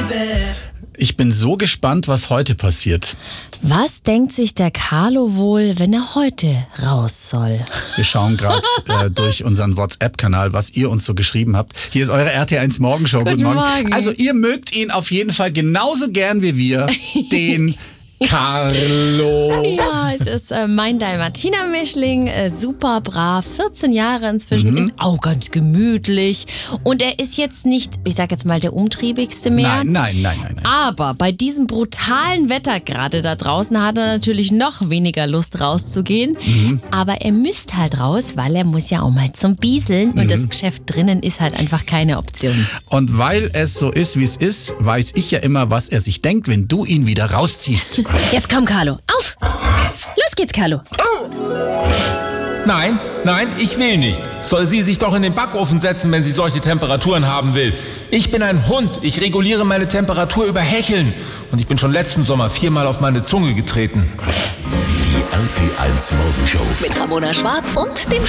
Ich bin so gespannt, was heute passiert. Was denkt sich der Carlo wohl, wenn er heute raus soll? Wir schauen gerade durch unseren WhatsApp-Kanal, was ihr uns so geschrieben habt. Hier ist eure RT1 Morgenshow. Guten Morgen. Also ihr mögt ihn auf jeden Fall genauso gern wie wir, den Carlo. Ja, es ist mein Dalmatiner-Mischling, super brav, 14 Jahre inzwischen, auch ganz gemütlich. Und er ist jetzt nicht, ich sag jetzt mal, der umtriebigste mehr. Nein. Aber bei diesem brutalen Wetter gerade da draußen hat er natürlich noch weniger Lust rauszugehen. Aber er müsste halt raus, weil er muss ja auch mal zum Bieseln. Und das Geschäft drinnen ist halt einfach keine Option. Und weil es so ist, wie es ist, weiß ich ja immer, was er sich denkt, wenn du ihn wieder rausziehst. Jetzt komm, Carlo, auf! Los geht's, Carlo. Nein, ich will nicht. Soll sie sich doch in den Backofen setzen, wenn sie solche Temperaturen haben will. Ich bin ein Hund. Ich reguliere meine Temperatur über Hecheln. Und ich bin schon letzten Sommer 4-mal auf meine Zunge getreten. Die RT1 Morgenshow Mit Ramona Schwab und dem